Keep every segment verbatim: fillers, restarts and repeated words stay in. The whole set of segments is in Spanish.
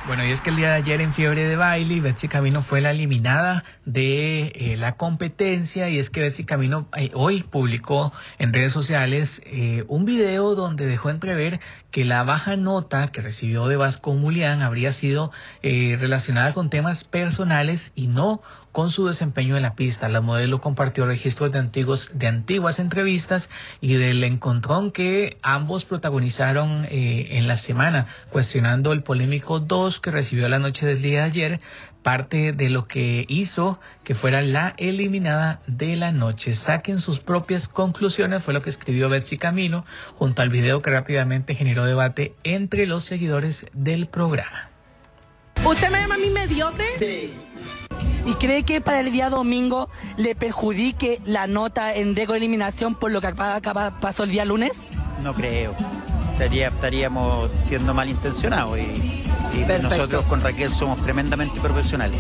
Bueno, y es que el día de ayer en Fiebre de Baile, Betsy Camino fue la eliminada de eh, la competencia, y es que Betsy Camino eh, hoy publicó en redes sociales eh, un video donde dejó entrever que la baja nota que recibió de Vasco Mulián habría sido eh, relacionada con temas personales y no con su desempeño en la pista. La modelo compartió registros de antiguos de antiguas entrevistas y del encontrón que ambos protagonizaron eh, en la semana, cuestionando el polémico dos que recibió la noche del día de ayer, parte de lo que hizo que fuera la eliminada de la noche. Saquen sus propias conclusiones, fue lo que escribió Betsy Camino junto al video que rápidamente generó debate entre los seguidores del programa. ¿Usted me llama a mí mediocre? Sí. ¿Y cree que para el día domingo le perjudique la nota en Dego Eliminación por lo que acaba, acaba, pasó el día lunes? No creo. Sería, estaríamos siendo malintencionados y, y nosotros con Raquel somos tremendamente profesionales.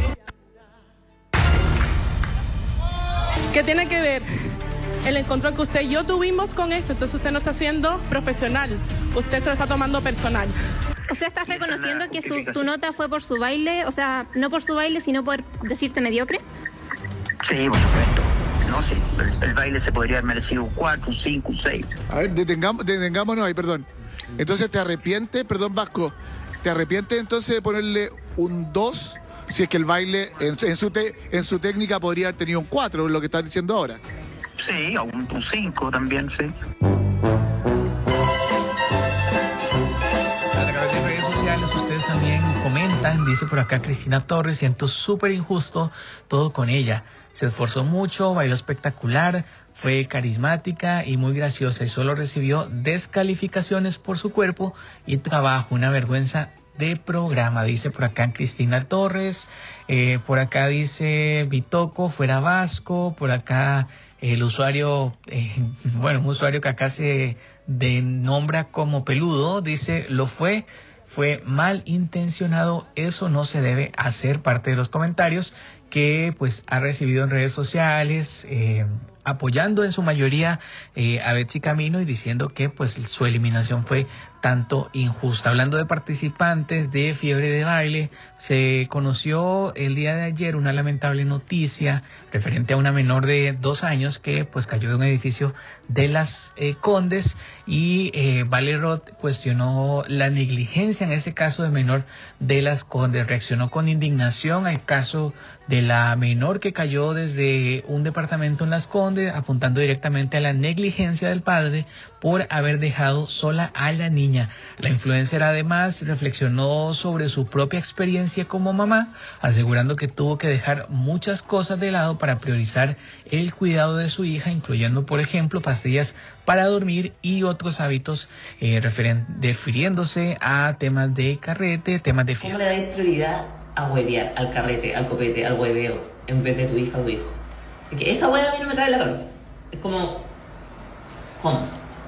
¿Qué tiene que ver el encontrón que usted y yo tuvimos con esto? Entonces usted no está siendo profesional, usted se lo está tomando personal. O sea, ¿estás reconociendo que su, tu nota fue por su baile? O sea, no por su baile, sino por decirte mediocre. Sí, por supuesto. No, sí, el, el baile se podría haber merecido un cuatro, un cinco, un seis. A ver, detengamos, detengámonos ahí, perdón. Entonces, ¿te arrepientes, perdón, Vasco, te arrepientes entonces de ponerle un dos si es que el baile en, en, su, te, en su técnica podría haber tenido un cuatro, lo que estás diciendo ahora? Sí, o un cinco también, sí. Ustedes también comentan, dice por acá Cristina Torres, siento súper injusto todo con ella. Se esforzó mucho, bailó espectacular, fue carismática y muy graciosa y solo recibió descalificaciones por su cuerpo y trabajo. Una vergüenza de programa, dice por acá Cristina Torres. Eh, por acá dice Bitoco, fuera Vasco. Por acá el usuario, eh, bueno, un usuario que acá se denombra como Peludo, dice, lo fue. Fue malintencionado, eso no se debe hacer, parte de los comentarios que pues ha recibido en redes sociales, eh, apoyando en su mayoría eh, a Betsy Camino y diciendo que pues su eliminación fue tanto injusta. Hablando de participantes de Fiebre de Baile, se conoció el día de ayer una lamentable noticia referente a una menor de dos años que pues cayó de un edificio de las eh, Condes y eh, Vale Roth cuestionó la negligencia en este caso de menor de las Condes. Reaccionó con indignación al caso de la menor que cayó desde un departamento en Las Condes, apuntando directamente a la negligencia del padre por haber dejado sola a la niña. La influencer además reflexionó sobre su propia experiencia como mamá, asegurando que tuvo que dejar muchas cosas de lado para priorizar el cuidado de su hija, incluyendo, por ejemplo, pastillas para dormir y otros hábitos, eh, referen- refiriéndose a temas de carrete, temas de fiesta. ¿Cómo le dais prioridad a huevear, al carrete, al copete, al hueveo, en vez de tu hija o tu hijo? Es que esa hueá a mí no me cae en la cabeza. Es como... ¿Cómo?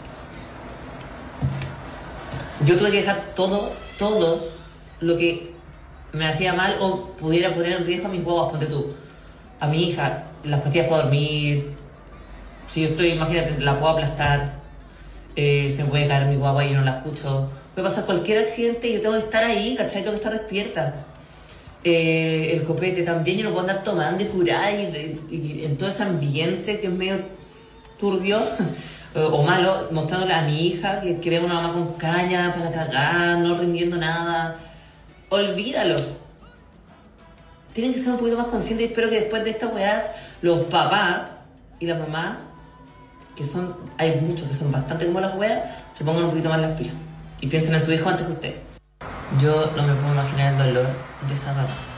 Yo tuve que dejar todo, todo lo que me hacía mal o pudiera poner en riesgo a mis huevos, ponte tú. A mi hija, las pastillas para dormir. Si yo estoy, imagínate, la puedo aplastar. Eh, se me puede caer mi guagua y yo no la escucho. Puede pasar cualquier accidente y yo tengo que estar ahí, ¿cachai? Tengo que estar despierta. Eh, el copete también, yo no puedo andar tomando y curar y, de, y en todo ese ambiente que es medio turbio o malo, mostrándole a mi hija que, que ve a una mamá con caña para cagar, no rindiendo nada. Olvídalo. Tienen que ser un poquito más conscientes y espero que después de estas weas los papás y las mamás, que son, hay muchos que son bastante como las weas, se pongan un poquito más las pilas y piensen en su hijo antes que usted. Yo no me puedo imaginar el dolor de esa mamá.